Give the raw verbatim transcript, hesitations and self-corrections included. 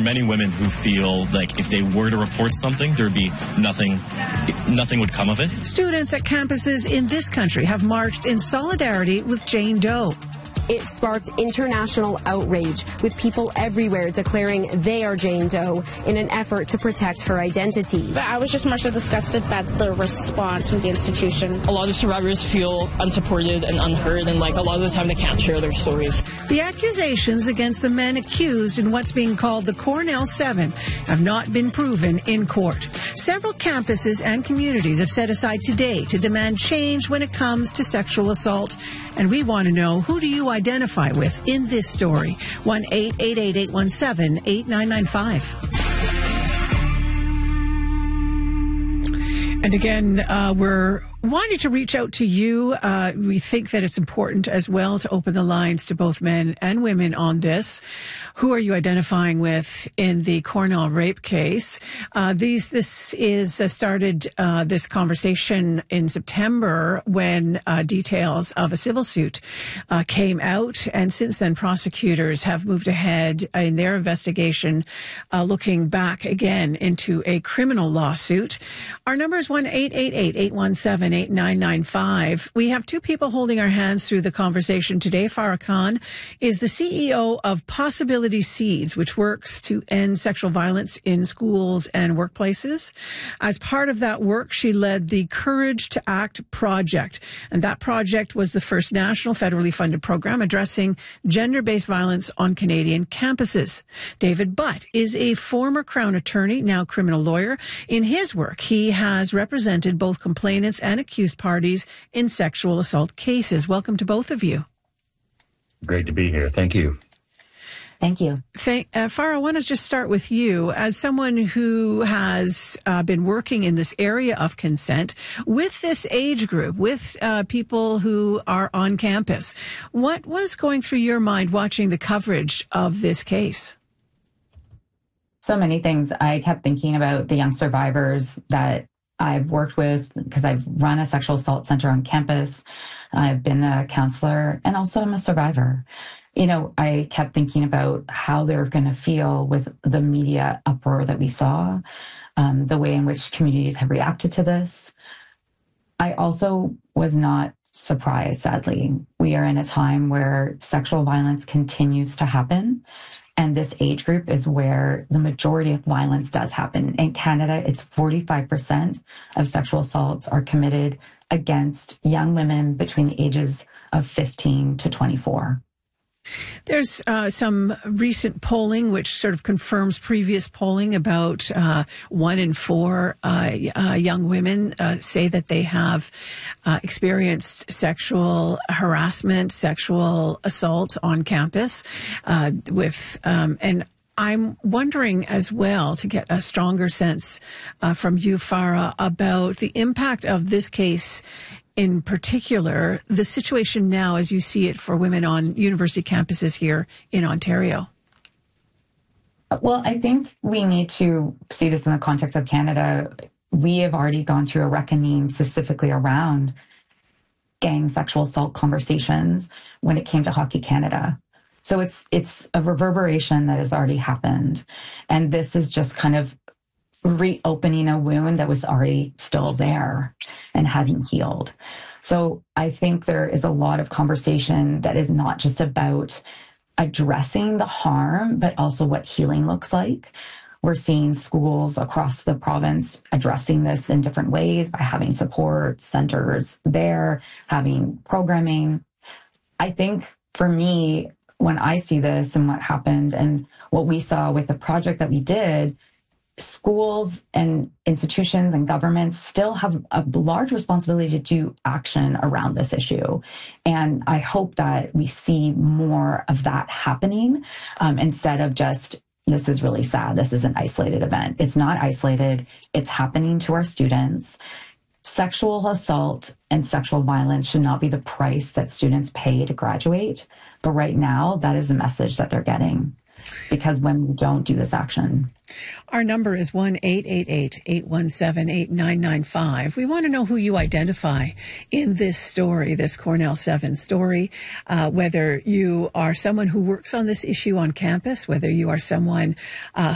many women who feel like if they were to report something, there would be nothing, nothing would come of it. Students at campuses in this country have marched in solidarity with Jane Doe. It sparked international outrage, with people everywhere declaring they are Jane Doe in an effort to protect her identity. But I was just much so disgusted by the response from the institution. A lot of survivors feel unsupported and unheard, and like a lot of the time they can't share their stories. The accusations against the men accused in what's being called the Cornell Seven have not been proven in court. Several campuses and communities have set aside today to demand change when it comes to sexual assault. And we want to know, who do you identify with in this story? one eight eight eight, eight one seven, eight nine nine five. And again, uh, we're wanting to reach out to you. Uh, we think that it's important as well to open the lines to both men and women on this. Who are you identifying with in the Cornell rape case? Uh, these, this is uh, started uh, this conversation in September when uh, details of a civil suit uh, came out, and since then prosecutors have moved ahead in their investigation, uh, looking back again into a criminal lawsuit. Our number is one eight eight eight, eight one seven, eight nine nine five. We have two people holding our hands through the conversation today. Farah Khan is the C E O of Possibility Seeds, which works to end sexual violence in schools and workplaces. As part of that work, she led the Courage to Act project, and that project was the first national federally funded program addressing gender-based violence on Canadian campuses. David Butt is a former Crown attorney, now criminal lawyer. In his work, he has represented both complainants and accused parties in sexual assault cases. Welcome to both of you. Great to be here. Thank you. Thank you. Thank, uh, Farah, I want to just start with you. As someone who has uh, been working in this area of consent with this age group, with uh, people who are on campus, what was going through your mind watching the coverage of this case? So many things. I kept thinking about the young survivors that I've worked with, because I've run a sexual assault center on campus. I've been a counselor, and also I'm a survivor. You know, I kept thinking about how they're going to feel with the media uproar that we saw, um, the way in which communities have reacted to this. I also was not surprised, sadly. We are in a time where sexual violence continues to happen, and this age group is where the majority of violence does happen. In Canada, it's forty-five percent of sexual assaults are committed against young women between the ages of fifteen to twenty-four. There's uh, some recent polling which sort of confirms previous polling about uh, one in four uh, uh, young women uh, say that they have uh, experienced sexual harassment, sexual assault on campus. Uh, with um, and I'm wondering as well, to get a stronger sense uh, from you, Farah, about the impact of this case. In particular, the situation now as you see it for women on university campuses here in Ontario? Well, I think we need to see this in the context of Canada. We have already gone through a reckoning specifically around gang sexual assault conversations when it came to Hockey Canada. So it's it's a reverberation that has already happened. And this is just kind of reopening a wound that was already still there and hadn't healed. So I think there is a lot of conversation that is not just about addressing the harm, but also what healing looks like. We're seeing schools across the province addressing this in different ways by having support centers there, having programming. I think for me, when I see this and what happened and what we saw with the project that we did, schools and institutions and governments still have a large responsibility to do action around this issue. And I hope that we see more of that happening um, instead of just, this is really sad, this is an isolated event. It's not isolated. It's happening to our students. Sexual assault and sexual violence should not be the price that students pay to graduate. But right now, that is the message that they're getting. Because when we don't do this action. Our number is one eight eight eight, eight one seven, eight nine nine five. We want to know who you identify in this story, this Cornell seven story, uh, whether you are someone who works on this issue on campus, whether you are someone uh,